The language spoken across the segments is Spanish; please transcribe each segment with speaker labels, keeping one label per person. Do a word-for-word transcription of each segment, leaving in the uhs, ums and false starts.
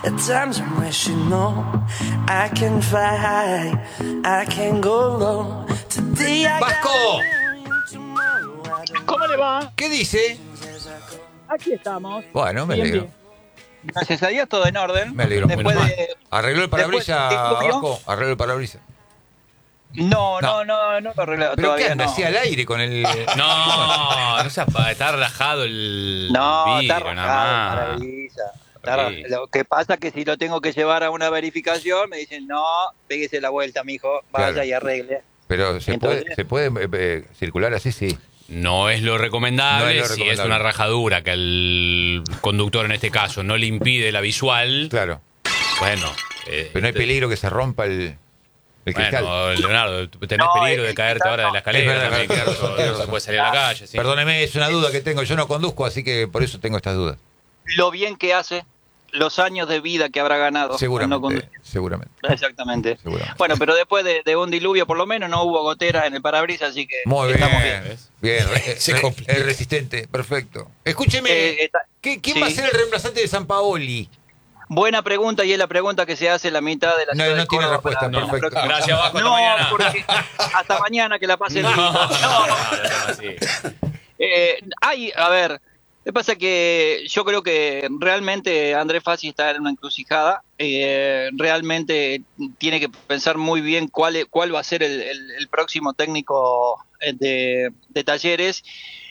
Speaker 1: At times I'm wishing no, I can fly high, I can go low. Today I
Speaker 2: ¡Vasco!
Speaker 3: ¿Cómo le va?
Speaker 2: ¿Qué dice?
Speaker 3: Aquí estamos.
Speaker 2: Bueno, me
Speaker 3: Bien,
Speaker 2: alegro.
Speaker 3: bien.
Speaker 4: Gracias a Dios, todo en orden.
Speaker 2: Me alegro.
Speaker 4: Después
Speaker 2: menos
Speaker 4: de...
Speaker 2: mal. ¿Arregló el parabrisa,
Speaker 4: después de-
Speaker 2: Vasco? ¿Arregló el parabrisa?
Speaker 4: No,
Speaker 2: No.
Speaker 4: no, no, no lo arreglé
Speaker 2: ¿Pero
Speaker 4: todavía.
Speaker 2: qué anda?
Speaker 4: No,
Speaker 2: ¿Hacía al aire con el...?
Speaker 5: No, no seas pa- está relajado el
Speaker 4: no
Speaker 5: vidrio,
Speaker 4: está
Speaker 5: nada
Speaker 4: rajado,
Speaker 5: más.
Speaker 4: maravilla. Está ra-
Speaker 5: Sí.
Speaker 4: Lo que pasa es que si lo tengo que llevar a una verificación, me dicen, no, péguese la vuelta, mijo, vaya
Speaker 2: Claro.
Speaker 4: y arregle.
Speaker 2: Pero se
Speaker 4: Entonces-
Speaker 2: puede, se puede eh, eh, circular así, sí.
Speaker 5: No es lo recomendable,
Speaker 2: No es lo
Speaker 5: si es
Speaker 2: recomendable.
Speaker 5: una rajadura que el conductor en este caso no le impide la visual.
Speaker 2: Claro.
Speaker 5: Bueno, eh,
Speaker 2: Pero no hay peligro que se rompa el, el cristal.
Speaker 5: bueno, Leonardo, tú tenés
Speaker 4: No,
Speaker 5: peligro
Speaker 4: el
Speaker 5: de caerte
Speaker 4: cristal
Speaker 5: ahora de la
Speaker 4: no.
Speaker 5: escalera,
Speaker 2: Es verdad,
Speaker 5: también,
Speaker 2: tienes
Speaker 5: que
Speaker 2: razón,
Speaker 5: no-
Speaker 2: tienes
Speaker 5: no se
Speaker 2: razón.
Speaker 5: puede salir a la calle. ¿sí?
Speaker 2: Perdóneme, es una duda que tengo. Yo no conduzco, así que por eso tengo estas dudas.
Speaker 4: Lo bien que hace, los años de vida que habrá ganado.
Speaker 2: Seguramente,
Speaker 4: no conducir.
Speaker 2: seguramente.
Speaker 4: Exactamente.
Speaker 2: Seguramente.
Speaker 4: Bueno, pero después de, de un diluvio, por lo menos, no hubo goteras en el parabrisas, así que
Speaker 2: Muy bien.
Speaker 4: estamos bien.
Speaker 5: ¿ves?
Speaker 2: Bien, re-
Speaker 5: Se
Speaker 2: re-
Speaker 5: complica.
Speaker 2: es resistente, perfecto. Escúcheme,
Speaker 4: Eh, está-
Speaker 2: ¿qué- ¿quién
Speaker 4: sí.
Speaker 2: va a ser el reemplazante de Sampaoli?
Speaker 4: Buena pregunta, y es la pregunta que se hace la mitad de la
Speaker 2: No,
Speaker 4: ciudad
Speaker 2: no
Speaker 4: de
Speaker 2: tiene
Speaker 4: Córdoba
Speaker 2: respuesta,
Speaker 4: para-
Speaker 5: No,
Speaker 2: perfecto.
Speaker 4: próxima-
Speaker 5: Gracias, Vasco, hasta
Speaker 4: No,
Speaker 5: mañana.
Speaker 4: porque hasta mañana que la pasen
Speaker 5: No,
Speaker 4: linda.
Speaker 5: no,
Speaker 4: No.
Speaker 5: no, no seas así.
Speaker 4: Eh, hay, a ver, me pasa que yo creo que realmente Andrés Fassi está en una encrucijada. Eh, realmente tiene que pensar muy bien cuál, es- cuál va a ser el, el- el próximo técnico eh, de, de Talleres.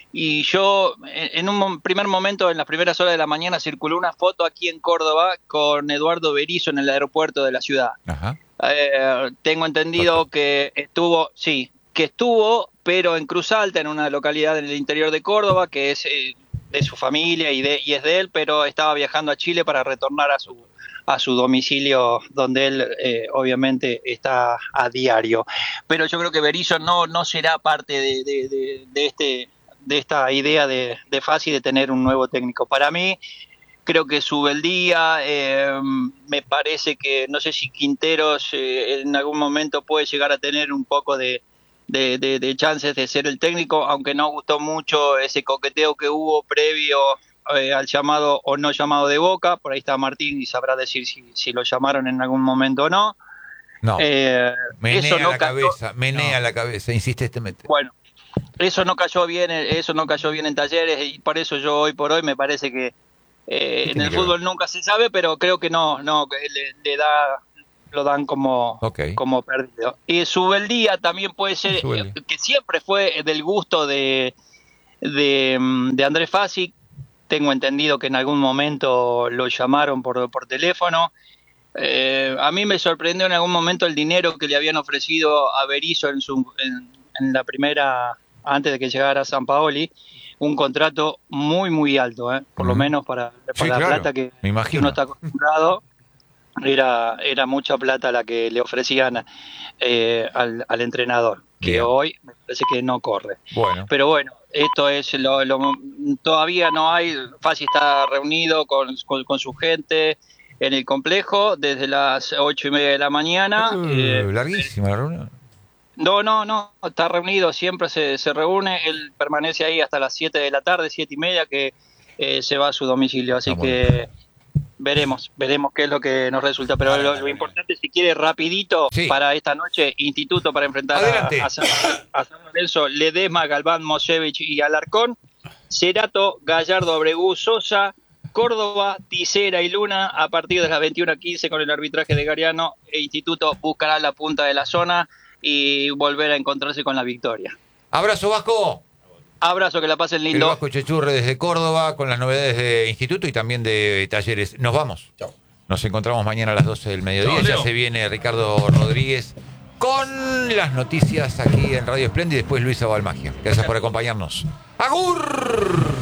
Speaker 4: Y yo, en en un mom- primer momento, en las primeras horas de la mañana, circuló una foto aquí en Córdoba con Eduardo Berizzo en el aeropuerto de la ciudad.
Speaker 2: Ajá.
Speaker 4: Eh, tengo entendido que estuvo, sí, que estuvo, pero en Cruz Alta, en una localidad en el interior de Córdoba, que es eh, de su familia y, de, y es de él, pero estaba viajando a Chile para retornar a su a su domicilio donde él eh, obviamente está a diario. Pero yo creo que Berizzo no, no será parte de, de, de, de este de esta idea de, de Fassi de tener un nuevo técnico. Para mí, creo que sube el día, eh, me parece que, no sé si Quinteros eh, en algún momento puede llegar a tener un poco de, de, de, de chances de ser el técnico, aunque no gustó mucho ese coqueteo que hubo previo eh, al llamado o no llamado de Boca. Por ahí está Martín y sabrá decir si, si lo llamaron en algún momento o no.
Speaker 2: No,
Speaker 4: Eh,
Speaker 2: menea
Speaker 4: eso no
Speaker 2: la
Speaker 4: cayó-
Speaker 2: cabeza, menea la cabeza, insistentemente.
Speaker 4: Bueno, eso no cayó bien, eso no cayó bien en Talleres, y por eso yo hoy por hoy me parece que eh, en
Speaker 2: tiene
Speaker 4: el
Speaker 2: que
Speaker 4: fútbol nunca se sabe, pero creo que no, no, que le, le da, lo dan como,
Speaker 2: Ok.
Speaker 4: como perdido. Y Subeldía también puede ser,
Speaker 2: Subeldía.
Speaker 4: eh, que siempre fue del gusto de, de, mm, de Andrés Fassi. Tengo entendido que en algún momento lo llamaron por, por teléfono. Eh, a mí me sorprendió en algún momento el dinero que le habían ofrecido a Berizzo en, su, en, en la primera, antes de que llegara a Sampaoli, un contrato muy, muy alto, ¿eh? Por lo
Speaker 2: Ujú.
Speaker 4: menos para, para
Speaker 2: Sí,
Speaker 4: la
Speaker 2: claro,
Speaker 4: plata que,
Speaker 2: me
Speaker 4: que
Speaker 2: imagino.
Speaker 4: uno está acostumbrado. Era, era mucha plata la que le ofrecían eh, al, al entrenador, que
Speaker 2: Bien.
Speaker 4: hoy me parece que no corre.
Speaker 2: Bueno,
Speaker 4: Pero bueno, esto es lo, lo- todavía no hay. Fassi está reunido con, con, con su gente en el complejo desde las ocho y media de la mañana.
Speaker 2: Uh,
Speaker 4: Eh,
Speaker 2: larguísima la reunión.
Speaker 4: no, no, no, está reunido, siempre se, se reúne. Él permanece ahí hasta las siete de la tarde, siete y media, que eh, se va a su domicilio. Así
Speaker 2: Ah, bueno.
Speaker 4: que veremos, veremos qué es lo que nos resulta. Pero lo, lo importante, si quiere, rapidito,
Speaker 2: Sí.
Speaker 4: para esta noche, Instituto para enfrentar
Speaker 2: Adelante.
Speaker 4: a, a, San, a San Lorenzo, Ledesma, Galván, Mosevich y Alarcón, Cerato, Gallardo, Abregú, Sosa, Córdoba, Tisera y Luna, a partir de las veintiuna quince con el arbitraje de Gariano. E Instituto buscará la punta de la zona y volver a encontrarse con la victoria.
Speaker 2: Abrazo, Vasco.
Speaker 4: Abrazo, que la pasen
Speaker 2: El
Speaker 4: lindo.
Speaker 2: Vasco Chechurre desde Córdoba con las novedades de Instituto y también de Talleres. Nos vamos.
Speaker 6: Chao.
Speaker 2: Nos encontramos mañana a las doce del mediodía.
Speaker 5: Chao,
Speaker 2: Ya
Speaker 5: Leo.
Speaker 2: se viene Ricardo Rodríguez con las noticias aquí en Radio Splendid y después Luisa Balmagia. Gracias por acompañarnos. ¡Agur!